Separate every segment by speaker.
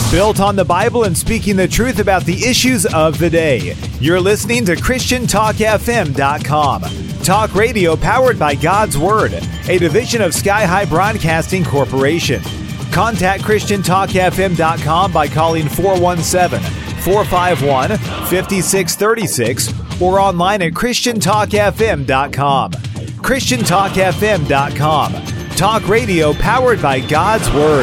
Speaker 1: Built on the Bible and speaking the truth about the issues of the day. You're listening to ChristianTalkFM.com. Talk radio powered by God's Word, a division of Sky High Broadcasting Corporation. Contact ChristianTalkFM.com by calling 417-451-5636 or online at ChristianTalkFM.com. ChristianTalkFM.com. Talk radio powered by God's Word.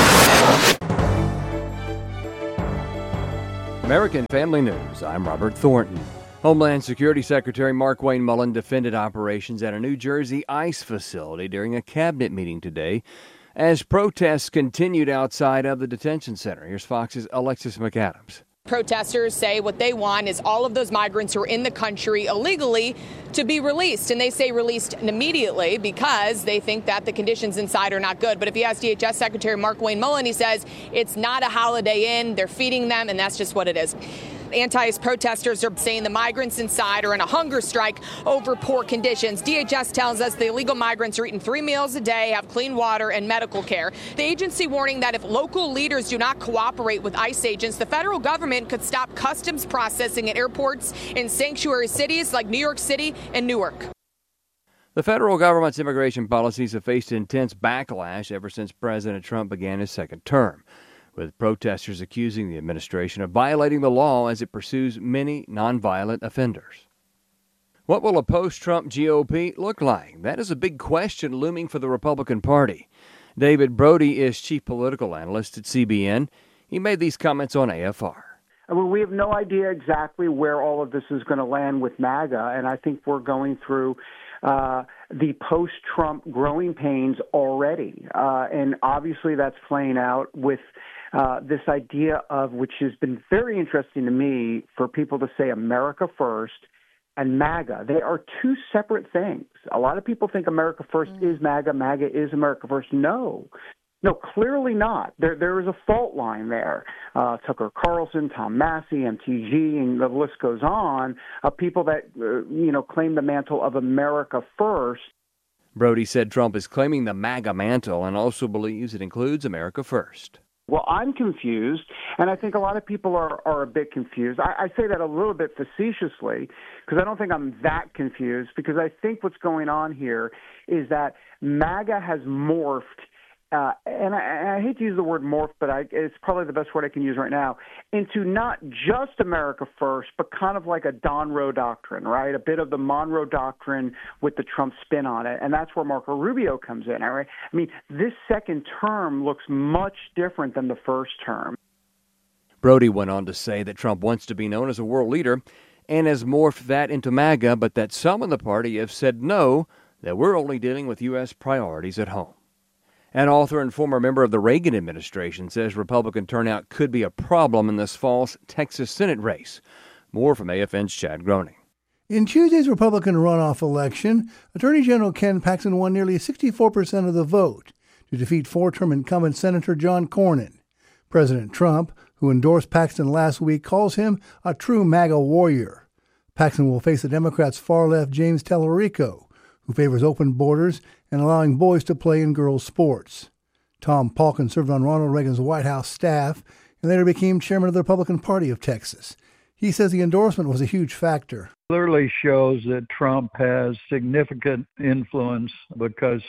Speaker 2: American Family News, I'm Robert Thornton. Homeland Security Secretary Markwayne Mullin defended operations at a New Jersey ICE facility during a cabinet meeting today as protests continued outside of the detention center. Here's Fox's Alexis McAdams.
Speaker 3: Protesters say what they want is all of those migrants who are in the country illegally to be released. And they say released immediately because they think that the conditions inside are not good. But if you ask DHS Secretary Markwayne Mullin, he says it's not a Holiday Inn. They're feeding them, and that's just what it is. Anti-ICE protesters are saying the migrants inside are in a hunger strike over poor conditions. DHS tells us the illegal migrants are eating 3 meals a day, have clean water and medical care. The agency warning that if local leaders do not cooperate with ICE agents, the federal government could stop customs processing at airports in sanctuary cities like New York City and Newark.
Speaker 2: The federal government's immigration policies have faced intense backlash ever since President Trump began his second term, with protesters accusing the administration of violating the law as it pursues many nonviolent offenders. What will a post-Trump GOP look like? That is a big question looming for the Republican Party. David Brody is chief political analyst at CBN. He made these comments on AFR.
Speaker 4: I mean, we have no idea exactly where all of this is going to land with MAGA, and I think we're going through the post-Trump growing pains already. And obviously that's playing out with this idea of, which has been very interesting to me, for people to say America first and MAGA. They are two separate things. A lot of people think America first is MAGA, MAGA is America first. No, clearly not. There is a fault line there. Tucker Carlson, Tom Massey, MTG, and the list goes on, of people that, claim the mantle of America first.
Speaker 2: Brody said Trump is claiming the MAGA mantle and also believes it includes America first.
Speaker 4: Well, I'm confused, and I think a lot of people are a bit confused. I say that a little bit facetiously because I don't think I'm that confused, because I think what's going on here is that MAGA has morphed, and I hate to use the word morph, but it's probably the best word I can use right now, into not just America first, but kind of like a Don Roe doctrine, right? A bit of the Monroe doctrine with the Trump spin on it, and that's where Marco Rubio comes in, right? I mean, this second term looks much different than the first term.
Speaker 2: Brody went on to say that Trump wants to be known as a world leader and has morphed that into MAGA, but that some in the party have said no, that we're only dealing with U.S. priorities at home. An author and former member of the Reagan administration says Republican turnout could be a problem in this fall's Texas Senate race. More from AFN's Chad Groening.
Speaker 5: In Tuesday's Republican runoff election, Attorney General Ken Paxton won nearly 64% of the vote to defeat four-term incumbent Senator John Cornyn. President Trump, who endorsed Paxton last week, calls him a true MAGA warrior. Paxton will face the Democrats' far-left James Tallarico, who favors open borders and allowing boys to play in girls' sports. Tom Palkin served on Ronald Reagan's White House staff and later became chairman of the Republican Party of Texas. He says the endorsement was a huge factor.
Speaker 6: Clearly shows that Trump has significant influence, because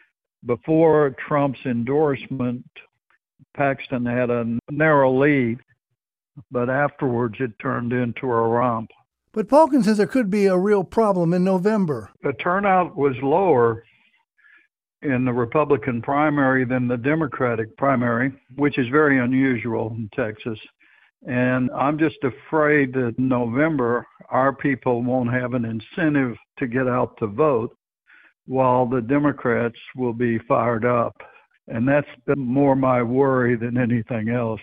Speaker 6: before Trump's endorsement, Paxton had a narrow lead, but afterwards it turned into a romp.
Speaker 5: But Palkin says there could be a real problem in November.
Speaker 6: The turnout was lower in the Republican primary than the Democratic primary, which is very unusual in Texas. And I'm just afraid that in November, our people won't have an incentive to get out to vote, while the Democrats will be fired up. And that's been more my worry than anything else.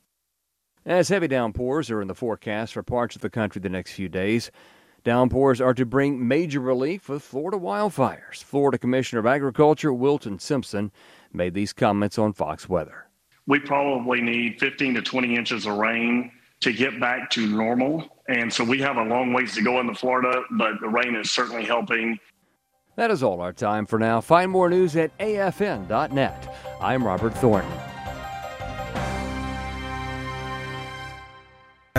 Speaker 2: As heavy downpours are in the forecast for parts of the country the next few days, downpours are to bring major relief with Florida wildfires. Florida Commissioner of Agriculture Wilton Simpson made these comments on Fox Weather.
Speaker 7: We probably need 15 to 20 inches of rain to get back to normal. And so we have a long ways to go in Florida, but the rain is certainly helping.
Speaker 2: That is all our time for now. Find more news at afn.net. I'm Robert Thornton.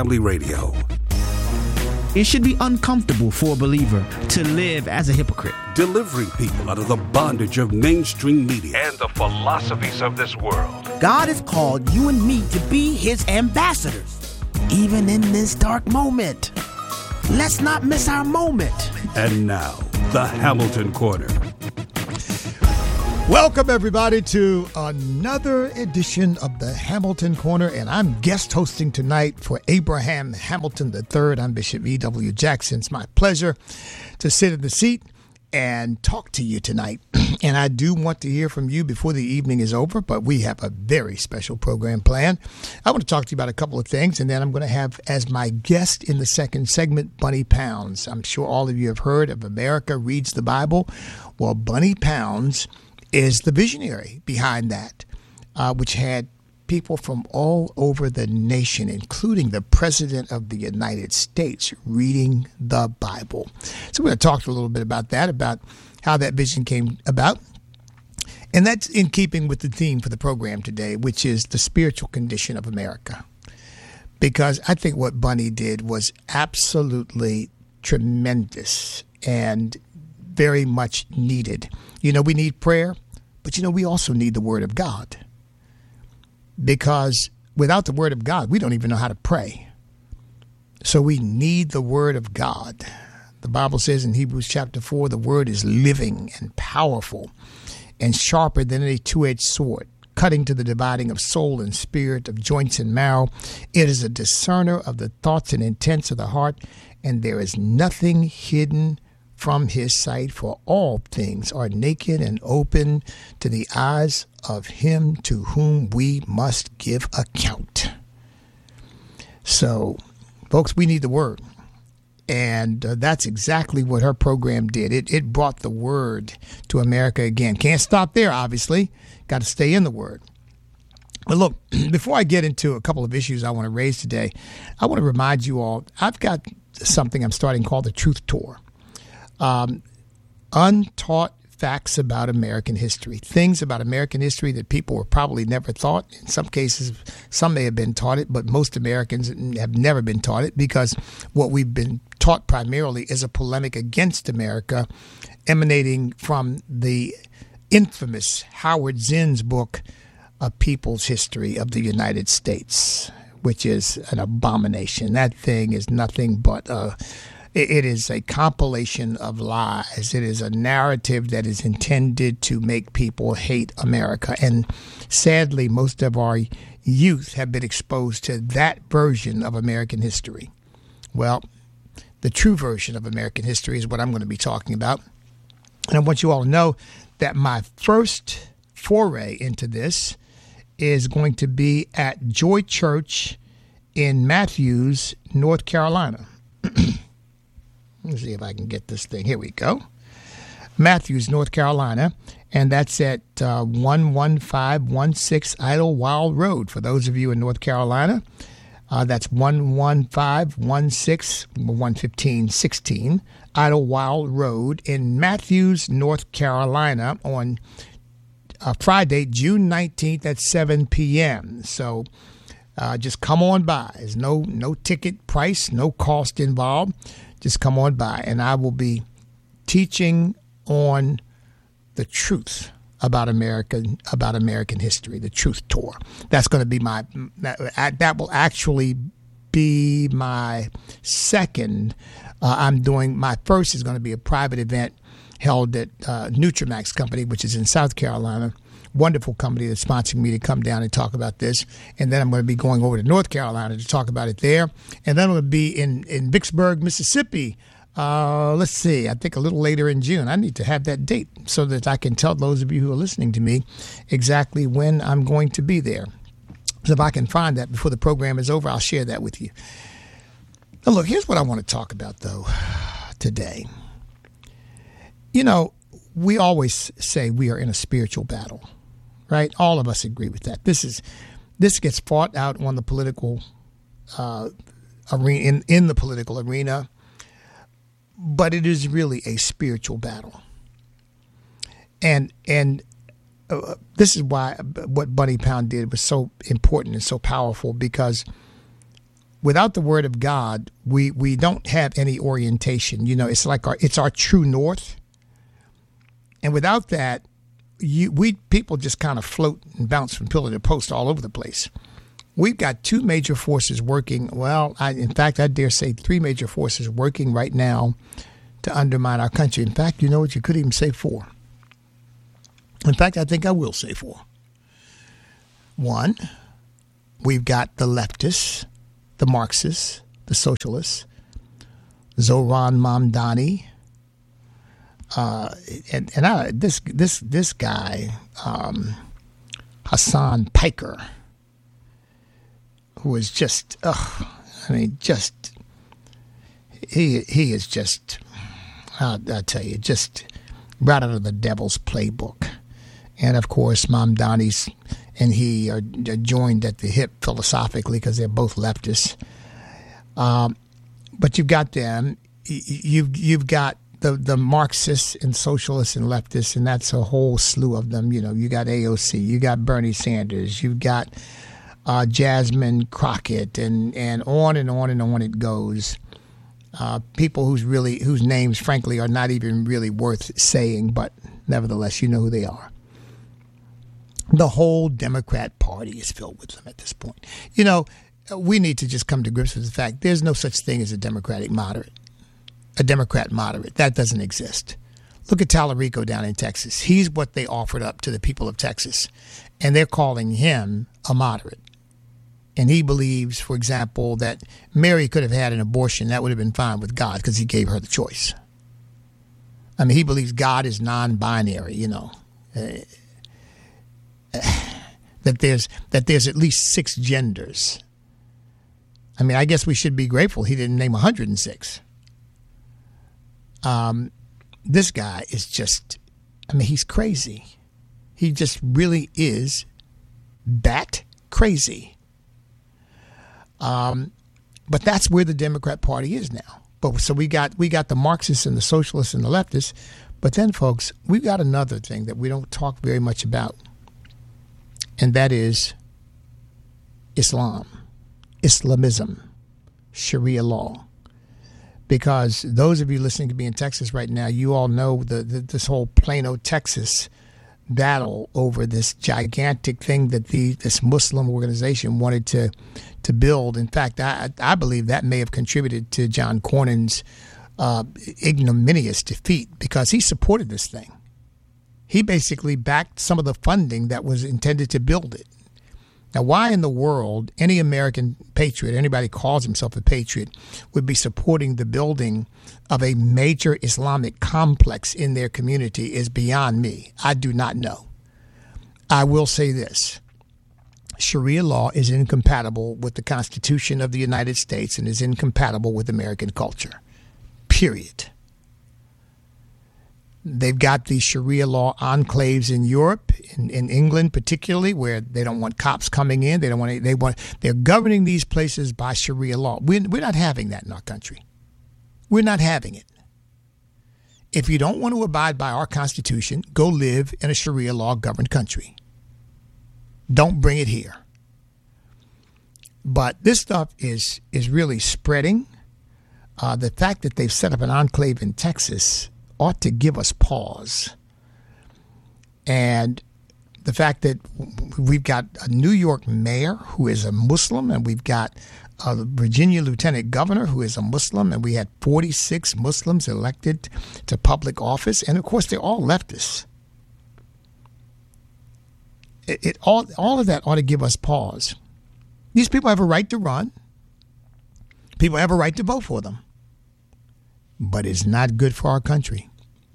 Speaker 8: Family Radio.
Speaker 9: It should be uncomfortable for a believer to live as a hypocrite.
Speaker 8: Delivering people out of the bondage of mainstream media and the philosophies of this world.
Speaker 10: God has called you and me to be his ambassadors, even in this dark moment. Let's not miss our moment.
Speaker 8: And now, the Hamilton Corner.
Speaker 11: Welcome, everybody, to another edition of the Hamilton Corner, and I'm guest hosting tonight for Abraham Hamilton III. I'm Bishop E.W. Jackson. It's my pleasure to sit in the seat and talk to you tonight. And I do want to hear from you before the evening is over, but we have a very special program planned. I want to talk to you about a couple of things, and then I'm going to have as my guest in the second segment, Bunny Pounds. I'm sure all of you have heard of America Reads the Bible. Well, Bunny Pounds is the visionary behind that, which had people from all over the nation, including the President of the United States, reading the Bible. So we're going to talk a little bit about that, about how that vision came about. And that's in keeping with the theme for the program today, which is the spiritual condition of America. Because I think what Bunny did was absolutely tremendous and very much needed. You know, we need prayer, but, you know, we also need the Word of God. Because without the Word of God, we don't even know how to pray. So we need the Word of God. The Bible says in Hebrews chapter 4, the Word is living and powerful and sharper than any two-edged sword, cutting to the dividing of soul and spirit, of joints and marrow. It is a discerner of the thoughts and intents of the heart, and there is nothing hidden from his sight, for all things are naked and open to the eyes of him to whom we must give account. So, folks, we need the Word. And that's exactly what her program did. It brought the Word to America again. Can't stop there, obviously. Got to stay in the Word. But look, before I get into a couple of issues I want to raise today, I want to remind you all, I've got something I'm starting called the Truth Tour. Untaught facts about American history, things about American history that people were probably never taught. In some cases, some may have been taught it, but most Americans have never been taught it, because what we've been taught primarily is a polemic against America emanating from the infamous Howard Zinn's book, A People's History of the United States, which is an abomination. That thing is nothing but it is a compilation of lies. It is a narrative that is intended to make people hate America. And sadly, most of our youth have been exposed to that version of American history. Well, the true version of American history is what I'm going to be talking about. And I want you all to know that my first foray into this is going to be at Joy Church in Matthews, North Carolina. Let's see if I can get this thing. Here we go. Matthews, North Carolina, and that's at 11516 Idlewild Road. For those of you in North Carolina, that's 11516 Idlewild Road in Matthews, North Carolina on Friday, June 19th at 7 p.m. So just come on by. There's no ticket price, no cost involved. Just come on by, and I will be teaching on the truth about American history, the Truth Tour. That's going to be that will actually be my second. My first is going to be a private event held at Nutramax Company, which is in South Carolina. Wonderful company that's sponsoring me to come down and talk about this. And then I'm going to be going over to North Carolina to talk about it there. And then I'm going to be in Vicksburg, Mississippi. Let's see, I think a little later in June. I need to have that date so that I can tell those of you who are listening to me exactly when I'm going to be there. So if I can find that before the program is over, I'll share that with you. Now, look, here's what I want to talk about, though, today. You know, we always say we are in a spiritual battle. Right? All of us agree with that. This gets fought out on the political arena, in the political arena, but it is really a spiritual battle. And this is why what Bunny Pound did was so important and so powerful, because without the Word of God, we don't have any orientation. You know, it's like it's our true north. And without that, people just kind of float and bounce from pillar to post all over the place. We've got two major forces working. Well, in fact, I dare say three major forces working right now to undermine our country. In fact, you know what? You could even say four. In fact, I think I will say four. One, we've got the leftists, the Marxists, the socialists, Zohran Mamdani, this guy, Hassan Piker, who is just, he is just, I'll tell you, just right out of the devil's playbook. And of course, Mamdani's and he are joined at the hip philosophically because they're both leftists. But you've got them. You've got the Marxists and socialists and leftists, and that's a whole slew of them. You know, you got AOC, you got Bernie Sanders, you've got Jasmine Crockett, and on and on and on it goes. People whose names, frankly, are not even really worth saying, but nevertheless, you know who they are. The whole Democrat Party is filled with them at this point. You know, we need to just come to grips with the fact there's no such thing as a Democrat moderate. That doesn't exist. Look at Tallarico down in Texas. He's what they offered up to the people of Texas, and they're calling him a moderate. And he believes, for example, that Mary could have had an abortion. That would have been fine with God because he gave her the choice. I mean, he believes God is non-binary, you know. That there's at least 6 genders. I mean, I guess we should be grateful he didn't name 106. This guy is just, I mean, he's crazy. He just really is bat crazy. But that's where the Democrat Party is now. But so we got the Marxists and the socialists and the leftists. But then, folks, we've got another thing that we don't talk very much about. And that is Islamism, Sharia law. Because those of you listening to me in Texas right now, you all know this whole Plano, Texas battle over this gigantic thing that this Muslim organization wanted to build. In fact, I believe that may have contributed to John Cornyn's ignominious defeat because he supported this thing. He basically backed some of the funding that was intended to build it. Now, why in the world any American patriot, anybody calls himself a patriot, would be supporting the building of a major Islamic complex in their community is beyond me. I do not know. I will say this. Sharia law is incompatible with the Constitution of the United States and is incompatible with American culture. Period. They've got these Sharia law enclaves in Europe, in England particularly, where they don't want cops coming in. They're governing these places by Sharia law. We're not having that in our country. We're not having it. If you don't want to abide by our Constitution, go live in a Sharia law governed country. Don't bring it here. But this stuff is really spreading. The fact that they've set up an enclave in Texas ought to give us pause. And the fact that we've got a New York mayor who is a Muslim, and we've got a Virginia lieutenant governor who is a Muslim, and we had 46 Muslims elected to public office, and of course they're all leftists. All of that ought to give us pause. These people have a right to run. People have a right to vote for them. But it's not good for our country.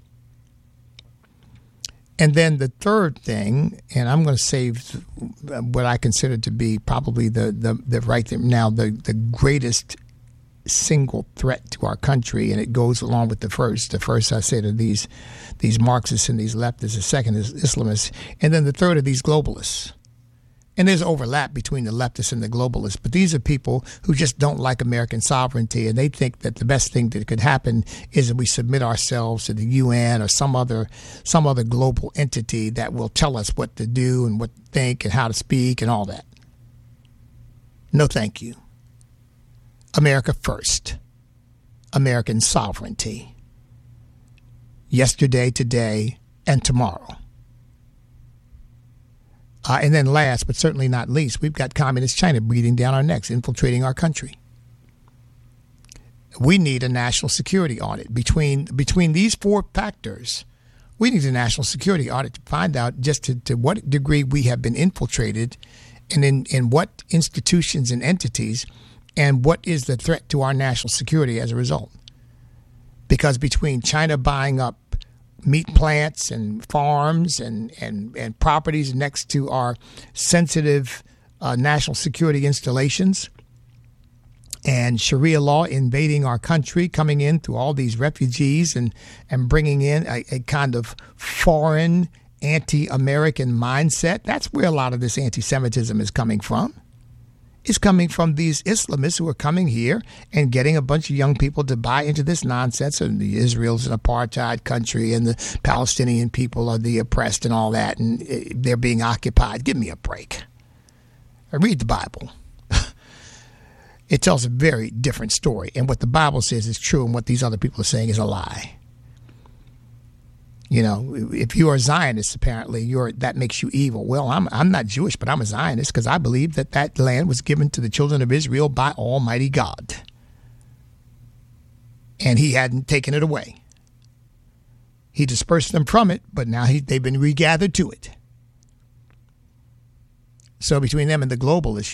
Speaker 11: And then the third thing, and I'm going to save what I consider to be probably the right thing now, the greatest single threat to our country, and it goes along with the first. The first I said are these Marxists and these leftists. The second is Islamists. And then the third are these globalists. And there's overlap between the leftists and the globalists, but these are people who just don't like American sovereignty, and they think that the best thing that could happen is that we submit ourselves to the UN or some other global entity that will tell us what to do and what to think and how to speak and all that. No, thank you. America first. American sovereignty. Yesterday, today, and tomorrow. And then last, but certainly not least, we've got communist China breathing down our necks, infiltrating our country. We need a national security audit. Between these four factors, we need a national security audit to find out just to what degree we have been infiltrated and in what institutions and entities, and what is the threat to our national security as a result. Because between China buying up meat plants and farms and properties next to our sensitive national security installations, and Sharia law invading our country, coming in through all these refugees and bringing in a kind of foreign anti-American mindset, that's where a lot of this anti-Semitism is coming from. It's coming from these Islamists who are coming here and getting a bunch of young people to buy into this nonsense of the Israel's an apartheid country and the Palestinian people are the oppressed and all that, and they're being occupied. Give me a break. I read the Bible. It tells a very different story, and what the Bible says is true, and what these other people are saying is a lie. You know, if you are a Zionist, apparently that makes you evil. Well, I'm not Jewish, but I'm a Zionist because I believe that land was given to the children of Israel by Almighty God. And he hadn't taken it away. He dispersed them from it, but now they've been regathered to it. So between them and the globalists,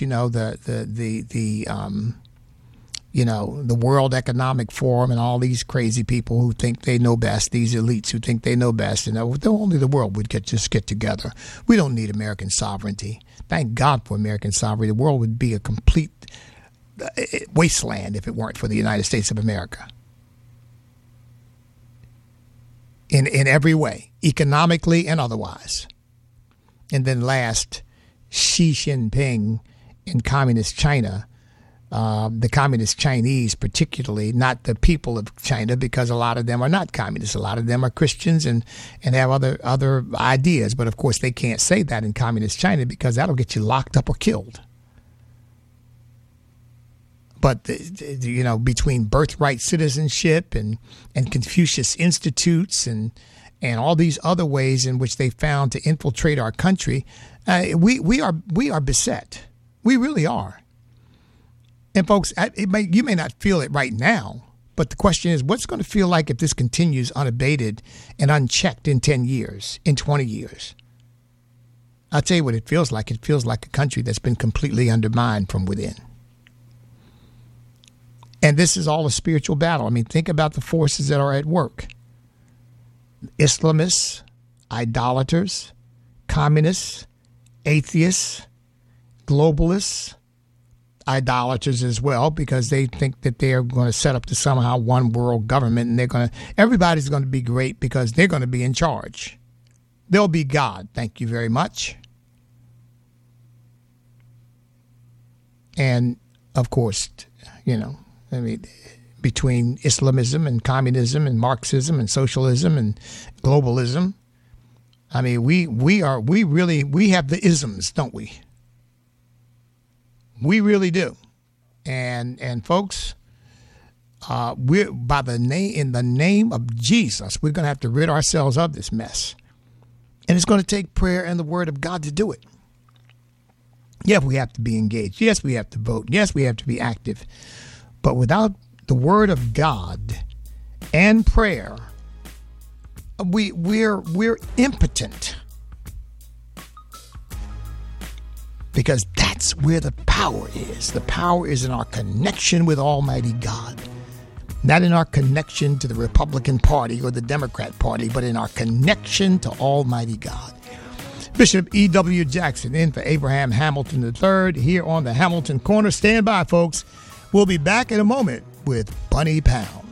Speaker 11: the World Economic Forum and all these crazy people who think they know best, these elites who think they know best, and only the world would just get together. We don't need American sovereignty. Thank God for American sovereignty. The world would be a complete wasteland if it weren't for the United States of America. In every way, economically and otherwise. And then last, Xi Jinping in communist China. The communist Chinese particularly, not the people of China, because a lot of them are not communists. A lot of them are Christians and have other ideas. But, of course, they can't say that in communist China because that'll get you locked up or killed. But, between birthright citizenship and Confucius Institutes and all these other ways in which they found to infiltrate our country, we are beset. We really are. And folks, you may not feel it right now, but the question is, what's going to feel like if this continues unabated and unchecked in 10 years, in 20 years? I'll tell you what it feels like. It feels like a country that's been completely undermined from within. And this is all a spiritual battle. I mean, think about the forces that are at work. Islamists, idolaters, communists, atheists, globalists, idolaters as well, because they think that they're going to set up to somehow one world government, and everybody's going to be great because they're going to be in charge. They'll be God. Thank you very much. And of course, between Islamism and communism and Marxism and socialism and globalism, we have the isms, don't we? We really do. And folks, we're in the name of Jesus, we're going to have to rid ourselves of this mess. And it's going to take prayer and the word of God to do it. Yes, we have to be engaged. Yes, we have to vote. Yes, we have to be active. But without the word of God and prayer, we're impotent. Because that's where the power is. The power is in our connection with Almighty God. Not in our connection to the Republican Party or the Democrat Party, but in our connection to Almighty God. Bishop E.W. Jackson in for Abraham Hamilton III here on the Hamilton Corner. Stand by, folks. We'll be back in a moment with Bunny Pound.